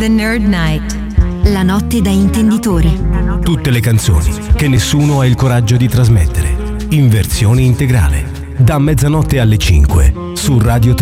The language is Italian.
The Nerd Night. La notte da intenditori. Tutte le canzoni che nessuno ha il coraggio di trasmettere. In versione integrale. Da mezzanotte alle 5 su Radio 3.